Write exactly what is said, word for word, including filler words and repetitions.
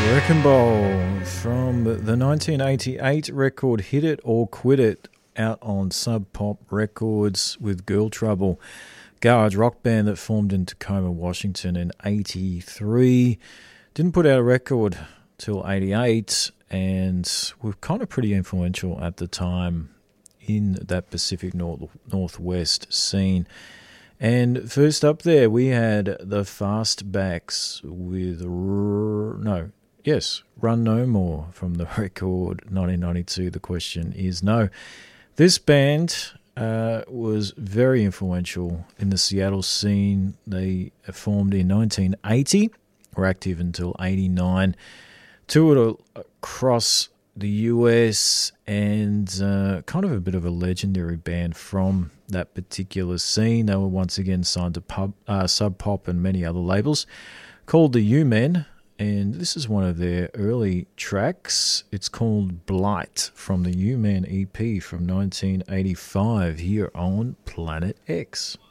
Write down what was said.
Wrecking Ball from the nineteen eighty-eight record Hit It or Quit It, out on Sub Pop Records with Girl Trouble, garage rock band that formed in Tacoma, Washington in eighty-three. Didn't put out a record till eighty-eight and were kind of pretty influential at the time in that Pacific North, Northwest scene. And first up there, we had the Fastbacks with, no, yes, Run No More from the record nineteen ninety-two. The question is no. This band uh, was very influential in the Seattle scene. They formed in nineteen eighty, were active until eighty-nine, toured across the U S, and uh, kind of a bit of a legendary band from that particular scene. They were once again signed to pub, uh, Sub Pop and many other labels, called the U-Men, and this is one of their early tracks. It's called Blight from the U-Men E P from nineteen eighty-five here on Planet X.